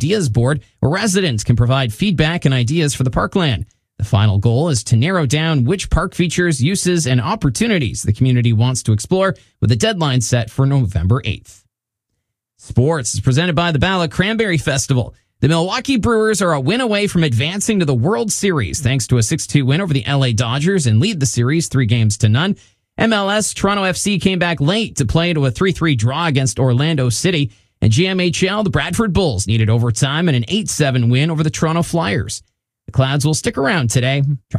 ideas board where residents can provide feedback and ideas for the parkland. The final goal is to narrow down which park features, uses, and opportunities the community wants to explore, with a deadline set for November 8th. Sports is presented by the Bala Cranberry Festival. The Milwaukee Brewers are a win away from advancing to the World Series thanks to a 6-2 win over the LA Dodgers and lead the series 3-0. MLS, Toronto FC came back late to play to a 3-3 draw against Orlando City. And GMHL, the Bradford Bulls needed overtime and an 8-7 win over the Toronto Flyers. The Clouds will stick around today.